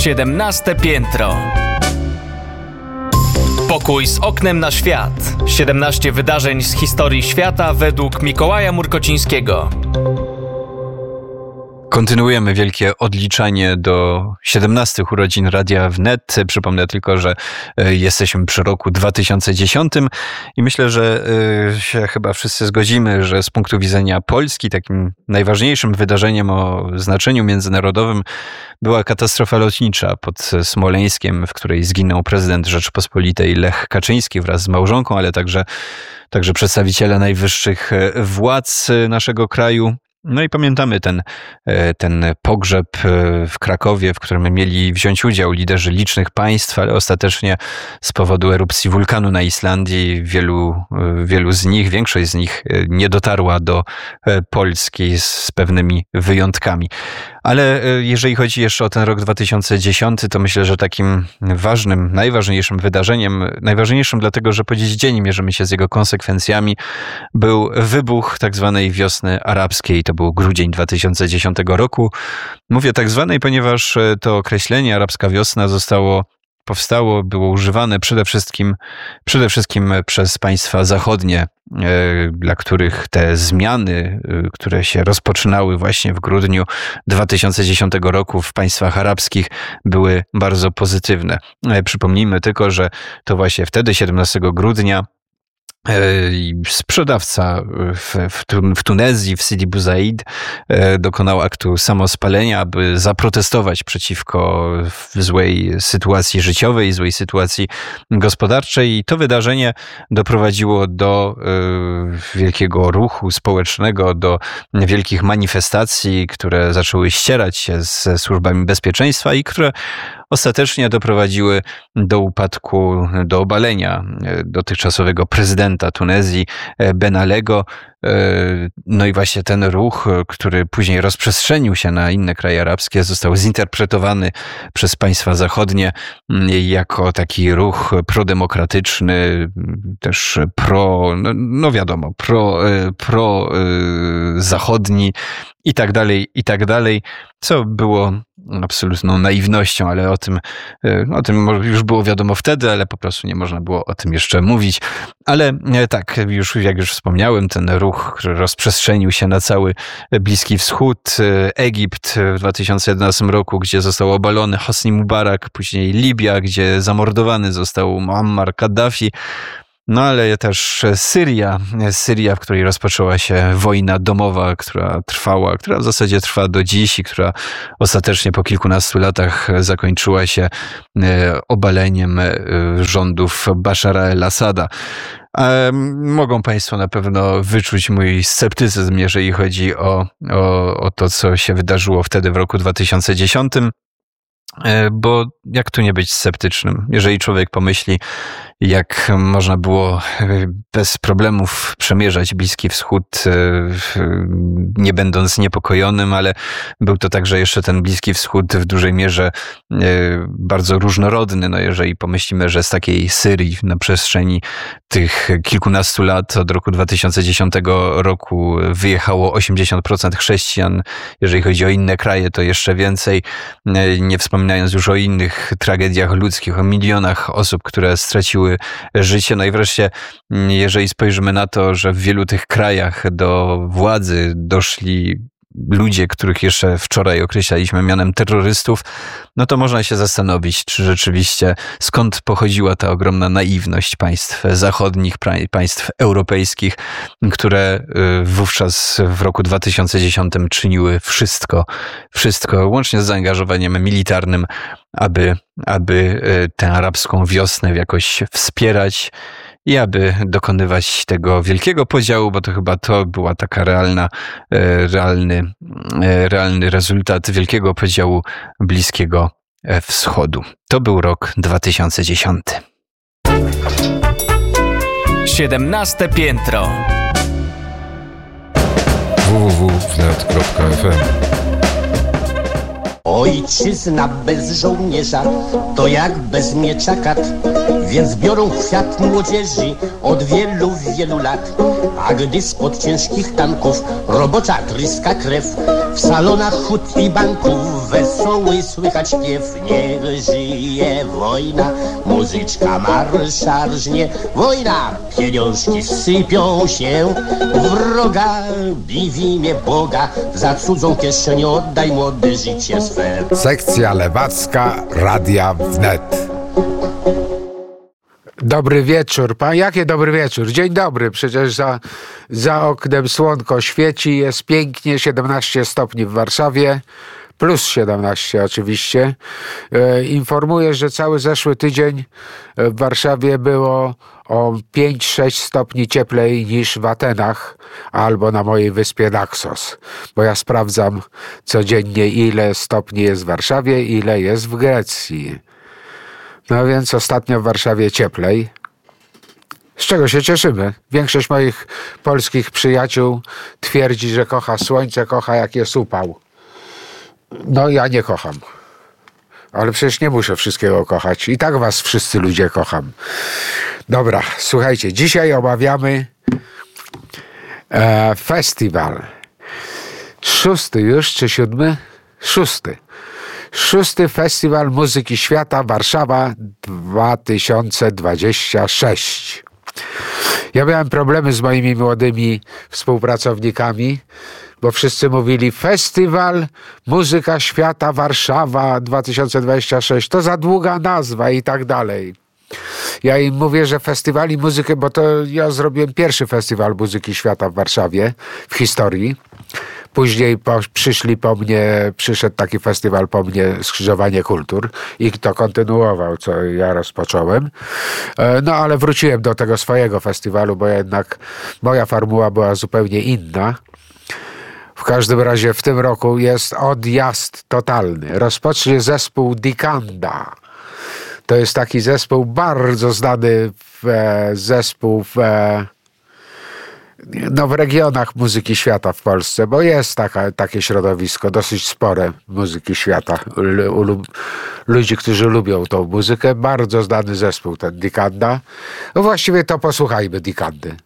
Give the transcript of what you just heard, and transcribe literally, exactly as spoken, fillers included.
Siedemnaste piętro. Pokój z oknem na świat. siedemnaście wydarzeń z historii świata według Mikołaja Murkocińskiego. Kontynuujemy wielkie odliczanie do siedemnastych urodzin Radia Wnet. Przypomnę tylko, że jesteśmy przy roku dwa tysiące dziesiątym i myślę, że się chyba wszyscy zgodzimy, że z punktu widzenia Polski takim najważniejszym wydarzeniem o znaczeniu międzynarodowym była katastrofa lotnicza pod Smoleńskiem, w której zginął prezydent Rzeczypospolitej Lech Kaczyński wraz z małżonką, ale także, także przedstawiciele najwyższych władz naszego kraju. No i pamiętamy ten, ten pogrzeb w Krakowie, w którym mieli wziąć udział liderzy licznych państw, ale ostatecznie z powodu erupcji wulkanu na Islandii wielu, wielu z nich, większość z nich nie dotarła do Polski z pewnymi wyjątkami. Ale jeżeli chodzi jeszcze o ten rok dwa tysiące dziesiąty, to myślę, że takim ważnym, najważniejszym wydarzeniem, najważniejszym dlatego, że po dziś dzień mierzymy się z jego konsekwencjami, był wybuch tak zwanej wiosny arabskiej. To był grudzień dwa tysiące dziesiątego roku. Mówię tak zwanej, ponieważ to określenie arabska wiosna zostało powstało, było używane przede wszystkim, przede wszystkim przez państwa zachodnie, dla których te zmiany, które się rozpoczynały właśnie w grudniu dwa tysiące dziesiątego roku w państwach arabskich, były bardzo pozytywne. Przypomnijmy tylko, że to właśnie wtedy, siedemnastego grudnia, sprzedawca w, w, w Tunezji, w Sidi Bouzaid, dokonał aktu samospalenia, aby zaprotestować przeciwko złej sytuacji życiowej, złej sytuacji gospodarczej. I to wydarzenie doprowadziło do wielkiego ruchu społecznego, do wielkich manifestacji, które zaczęły ścierać się ze służbami bezpieczeństwa i które ostatecznie doprowadziły do upadku, do obalenia dotychczasowego prezydenta Tunezji, Ben Allego. No i właśnie ten ruch, który później rozprzestrzenił się na inne kraje arabskie, został zinterpretowany przez państwa zachodnie jako taki ruch prodemokratyczny, też pro, no, no wiadomo, pro, pro zachodni i tak dalej, i tak dalej, co było absolutną naiwnością, ale o tym, o tym już było wiadomo wtedy, ale po prostu nie można było o tym jeszcze mówić. Ale tak, już jak już wspomniałem, ten ruch, który rozprzestrzenił się na cały Bliski Wschód, Egipt w dwa tysiące jedenastym roku, gdzie został obalony Hosni Mubarak, później Libia, gdzie zamordowany został Muammar Kaddafi. No ale też Syria, Syria, w której rozpoczęła się wojna domowa, która trwała, która w zasadzie trwa do dziś i która ostatecznie po kilkunastu latach zakończyła się obaleniem rządów Bashara el-Assada. Mogą Państwo na pewno wyczuć mój sceptycyzm, jeżeli chodzi o, o, o to, co się wydarzyło wtedy w roku dwa tysiące dziesiątym. Bo jak tu nie być sceptycznym? Jeżeli człowiek pomyśli, jak można było bez problemów przemierzać Bliski Wschód, nie będąc niepokojonym, ale był to także jeszcze ten Bliski Wschód w dużej mierze bardzo różnorodny. No jeżeli pomyślimy, że z takiej Syrii na przestrzeni tych kilkunastu lat od roku dwa tysiące dziesiątego roku wyjechało osiemdziesiąt procent chrześcijan, jeżeli chodzi o inne kraje, to jeszcze więcej, nie wspominając już o innych tragediach ludzkich, o milionach osób, które straciły życie. No i wreszcie, jeżeli spojrzymy na to, że w wielu tych krajach do władzy doszli ludzie, których jeszcze wczoraj określaliśmy mianem terrorystów, no to można się zastanowić, czy rzeczywiście skąd pochodziła ta ogromna naiwność państw zachodnich, państw europejskich, które wówczas w roku dwa tysiące dziesiątym czyniły wszystko, wszystko łącznie z zaangażowaniem militarnym, aby, aby tę arabską wiosnę jakoś wspierać i aby dokonywać tego wielkiego podziału, bo to chyba to była taka realna, realny, realny rezultat wielkiego podziału Bliskiego Wschodu. To był rok dwa tysiące dziesiąty. Siedemnaste piętro. w w w kropka wnet kropka f m Ojczyzna bez żołnierza to jak bez miecza kat, więc biorą kwiat młodzieży od wielu, wielu lat. A gdy spod ciężkich tanków robocza tryska krew, W salonach hut i banków wesoły słychać śpiew. Niech żyje wojna, muzyczka marsza rżnie. Wojna, pieniążki sypią się, wroga bij w imię Boga. Za cudzą kieszeń oddaj młode życie swe. Sekcja lewacka Radia Wnet. Dobry wieczór. Pan, jakie dobry wieczór? Dzień dobry. Przecież za, za oknem słonko świeci, jest pięknie, siedemnaście stopni w Warszawie, plus siedemnaście oczywiście. E, informuję, że cały zeszły tydzień w Warszawie było o pięć sześć stopni cieplej niż w Atenach albo na mojej wyspie Naxos, bo ja sprawdzam codziennie, ile stopni jest w Warszawie, ile jest w Grecji. No więc ostatnio w Warszawie cieplej, z czego się cieszymy. Większość moich polskich przyjaciół twierdzi, że kocha słońce, kocha jak jest upał. No ja nie kocham. Ale przecież nie muszę wszystkiego kochać. I tak was wszyscy ludzie kocham. Dobra, słuchajcie, dzisiaj omawiamy e, festiwal. Szósty już, czy siódmy? Szósty. Szósty Festiwal Muzyki Świata Warszawa dwa tysiące dwudziesty szósty. Ja miałem problemy z moimi młodymi współpracownikami, bo wszyscy mówili Festiwal Muzyka Świata Warszawa dwa tysiące dwudziesty szósty, to za długa nazwa i tak dalej. Ja im mówię, że festiwali muzyki, bo to ja zrobiłem pierwszy Festiwal Muzyki Świata w Warszawie w historii. Później po, przyszli po mnie, przyszedł taki festiwal po mnie, Skrzyżowanie Kultur, i to kontynuował, co ja rozpocząłem. No ale wróciłem do tego swojego festiwalu, bo jednak moja formuła była zupełnie inna. W każdym razie w tym roku jest odjazd totalny. Rozpocznie zespół Dikanda. To jest taki zespół bardzo znany, w, zespół w, no w regionach muzyki świata w Polsce, bo jest taka, takie środowisko dosyć spore muzyki świata. U, ludzi, którzy lubią tą muzykę. Bardzo znany zespół ten Dikanda. No właściwie to posłuchajmy Dikandy.